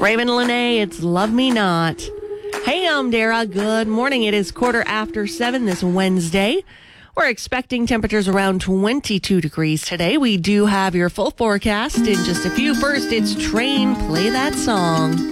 Raven Lene, it's Love Me Not. Hey, I'm Dara. Good morning. It is 7:15 this Wednesday. We're expecting temperatures around 22 degrees today. We do have your full forecast in just a few. First, it's Train. Play that song.